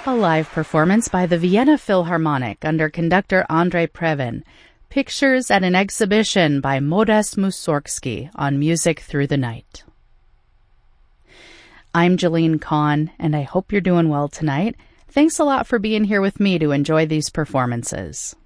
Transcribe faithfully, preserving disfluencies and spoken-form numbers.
A live performance by the Vienna Philharmonic under conductor Andrei Previn. Pictures at an exhibition by Modest Mussorgsky on Music Through the Night. I'm Jeline Kahn, and I hope you're doing well tonight. Thanks a lot for being here with me to enjoy these performances.